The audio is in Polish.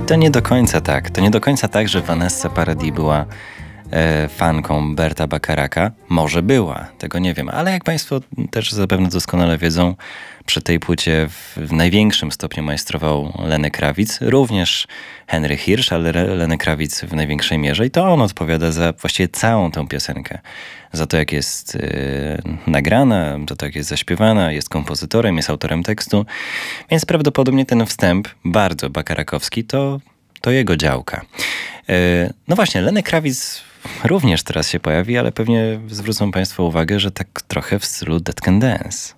To nie do końca tak. To nie do końca tak, że Vanessa Paradis była fanką Berta Bacharaka. Może była, tego nie wiem. Ale jak Państwo też zapewne doskonale wiedzą, przy tej płycie w największym stopniu majstrował Lenny Kravitz. Również Henry Hirsch, ale Lenny Kravitz w największej mierze. I to on odpowiada za właściwie całą tę piosenkę. Za to, jak jest nagrana, za to, jak jest zaśpiewana, jest kompozytorem, jest autorem tekstu. Więc prawdopodobnie ten wstęp, bardzo bacharakowski, to jego działka. No właśnie, Lenny Kravitz również teraz się pojawi, ale pewnie zwrócą Państwo uwagę, że tak trochę w stylu Dead Can Dance.